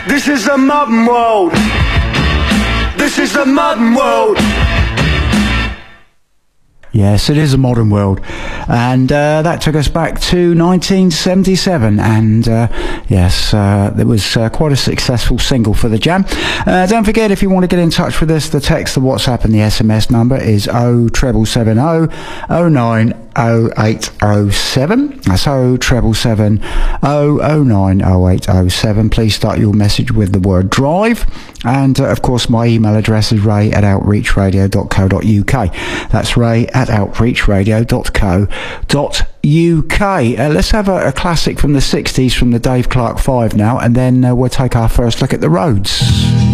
This is the modern world. This is the modern world. Yes, it is a modern world, and that took us back to 1977, and yes, it was quite a successful single for the Jam. Don't forget, if you want to get in touch with us, the text, the WhatsApp and the SMS number is 07770 090807. That's 07770 090807. Please start your message with the word drive, and of course my email address is ray@outreachradio.co.uk. That's ray@outreachradio.co.uk. Let's have a classic from the 60s from the Dave Clark 5 now, and then we'll take our first look at the roads.